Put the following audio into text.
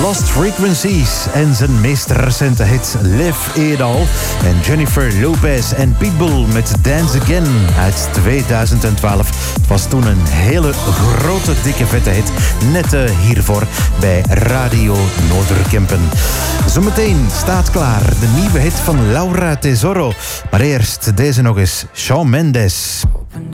Lost Frequencies en zijn meest recente hit Live It All. En Jennifer Lopez en Pitbull met Dance Again uit 2012. Het was toen een hele grote, dikke, vette hit. Net hiervoor bij Radio Noorderkempen. Zometeen staat klaar de nieuwe hit van Laura Tesoro. Maar eerst deze nog eens, Shawn Mendes.